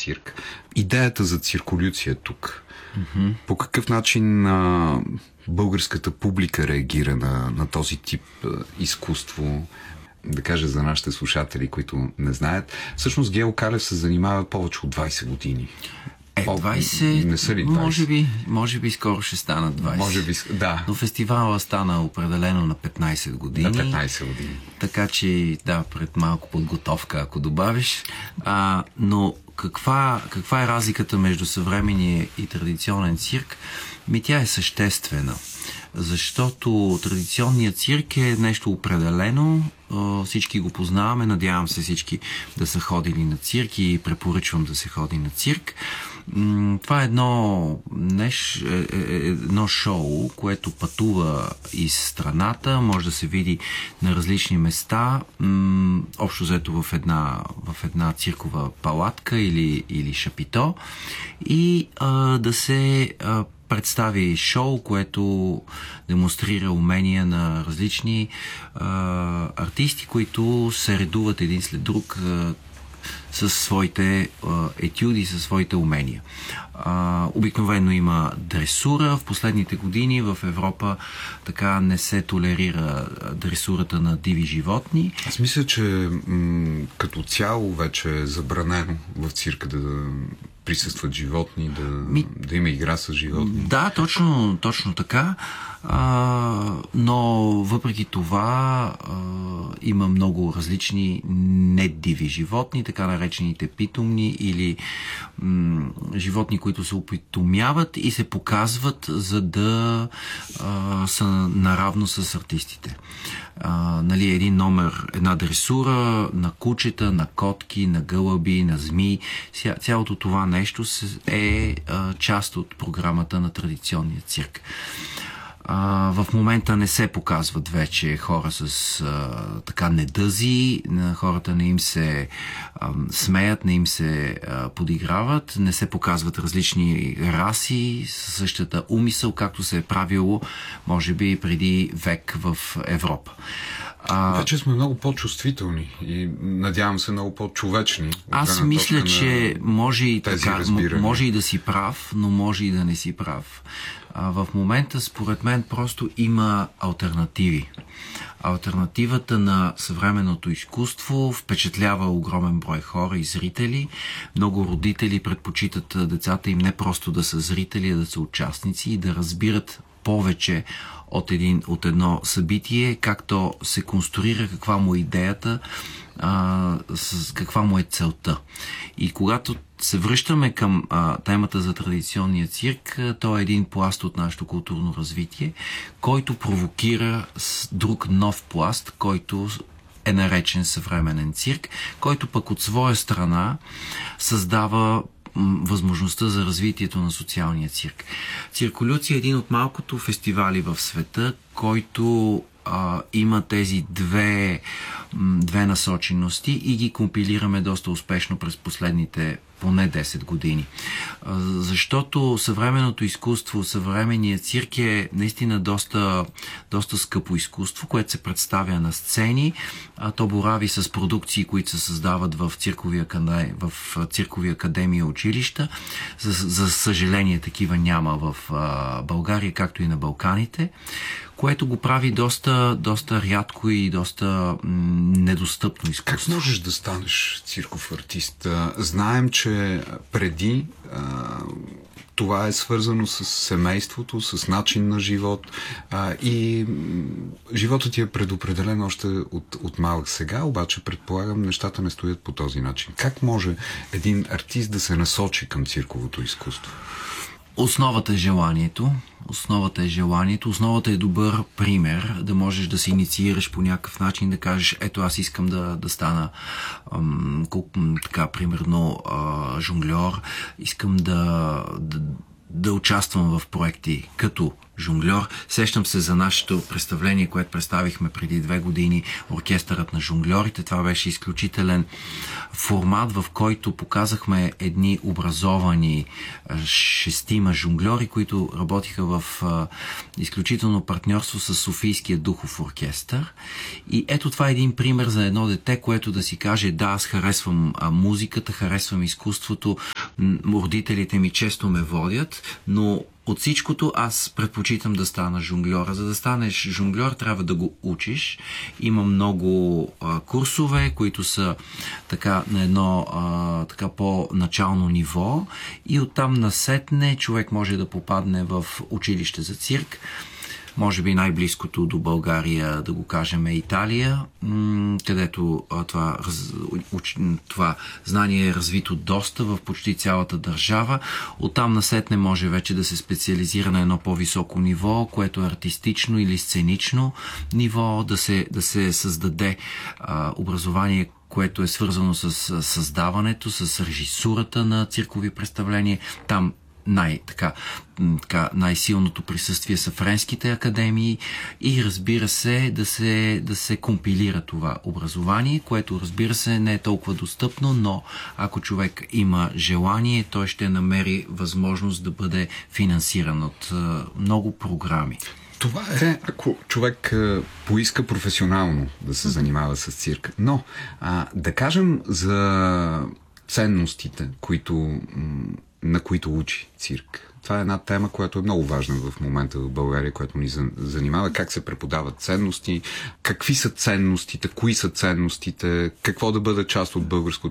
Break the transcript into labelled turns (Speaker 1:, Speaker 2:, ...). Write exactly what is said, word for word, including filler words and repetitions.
Speaker 1: цирк. Идеята за циркулюция тук.
Speaker 2: Mm-hmm.
Speaker 1: По какъв начин а, българската публика реагира на, на този тип а, изкуство? Да кажа за нашите слушатели, които не знаят. Всъщност Гео Калев се занимава повече от двайсет години.
Speaker 2: Е, двайсет,
Speaker 1: не са ли двайсет?
Speaker 2: Може би, може би скоро ще стана двайсет.
Speaker 1: Може би, да.
Speaker 2: Но фестивала стана определено на петнайсет години.
Speaker 1: На петнайсет години.
Speaker 2: Така че, да, пред малко подготовка, ако добавиш. А, но каква, каква е разликата между съвременния и традиционен цирк? Ми тя е съществена. Защото традиционният цирк е нещо определено, всички го познаваме, надявам се всички да са ходили на цирк и препоръчвам да се ходи на цирк. Това е едно, неш, едно шоу, което пътува из страната, може да се види на различни места, общо взето в една, в една циркова палатка или, или шапито, и а, да се а, представи шоу, което демонстрира умения на различни а, артисти, които се редуват един след друг а, със своите а, етюди, със своите умения. А, обикновено има дресура. В последните години в Европа така не се толерира дресурата на диви животни.
Speaker 1: Аз мисля, че м- като цяло вече е забранено в цирка да присъстват животни, да, Ми... да има игра с животни.
Speaker 2: Да, точно, точно така. А, но въпреки това а, има много различни недиви животни, така наречените питомни или м, животни, които се опитомяват и се показват, за да а, са наравно с артистите. А, нали, един номер, една дресура на кучета, на котки, на гълъби, на змии. Цялото това нещо е а, част от програмата на традиционния цирк. А, в момента не се показват вече хора с а, така недъзи, на хората не им се а, смеят, не им се а, подиграват, не се показват различни раси със същата умисъл, както се е правило, може би, преди век в Европа.
Speaker 1: А... Вече сме много по-чувствителни и надявам се много по-човечни.
Speaker 2: Аз мисля, че може и, така, може и да си прав, но може и да не си прав. А в момента, според мен, просто има алтернативи. Алтернативата на съвременното изкуство впечатлява огромен брой хора и зрители. Много родители предпочитат децата им не просто да са зрители, а да са участници и да разбират повече от, един, от едно събитие, как то се конструира, каква му е идеята, а, с каква му е целта. И когато се връщаме към а, темата за традиционния цирк, то е един пласт от нашето културно развитие, който провокира друг нов пласт, който е наречен съвременен цирк, който пък от своя страна създава възможността за развитието на социалния цирк. Циркулюция е един от малкото фестивали в света, който а, има тези две, две насочености и ги компилираме доста успешно през последните поне десет години. А, защото съвременното изкуство, съвременният цирк е наистина доста, доста скъпо изкуство, което се представя на сцени, а то борави с продукции, които се създават в циркови, в циркови академии и училища. За, за съжаление такива няма в а, България, както и на Балканите, което го прави доста, доста рядко и доста м- недостъпно изкуство.
Speaker 1: Как можеш да станеш цирков артист? Знаем, че преди а, това е свързано с семейството, с начин на живот а, и животът ти е предопределен още от, от малък. Сега, обаче, предполагам, нещата не стоят по този начин. Как може един артист да се насочи към цирковото изкуство?
Speaker 2: Основата е желанието. Основата е желанието. Основата е добър пример, да можеш да се инициираш по някакъв начин, да кажеш, ето аз искам да, да стана ам, така, примерно а, жонгльор, искам да, да, да участвам в проекти като жонгльор. Сещам се за нашето представление, което представихме преди две години, Оркестърът на жонгльорите. Това беше изключителен формат, в който показахме едни образовани шестима жонгльори, които работиха в а, изключително партньорство с Софийския духов оркестър. И ето това е един пример за едно дете, което да си каже, да, аз харесвам а, музиката, харесвам изкуството, Родителите ми често ме водят, но от всичкото аз предпочитам да стана жонгльор. За да станеш жонгльор, трябва да го учиш. Има много а, курсове, които са така на едно а, така по-начално ниво и оттам насетне човек може да попадне в училище за цирк. Може би най-близкото до България, да го кажем, е Италия, където това, това знание е развито доста в почти цялата държава. Оттам насетне може вече да се специализира на едно по-високо ниво, което е артистично или сценично ниво, да се, да се създаде а, образование, което е свързано с създаването, с режисурата на циркови представления. Там най, така, така, най-силното присъствие са френските академии и разбира се да, се да се компилира това образование, което разбира се не е толкова достъпно, но ако човек има желание, той ще намери възможност да бъде финансиран от а, много програми.
Speaker 1: Това е, ако човек а, поиска професионално да се занимава с цирк. Но, а, да кажем за ценностите, които на които учи цирк. Това е една тема, която е много важна в момента в България, която ни занимава. Как се преподават ценности, какви са ценностите, кои са ценностите, какво да бъде част от българското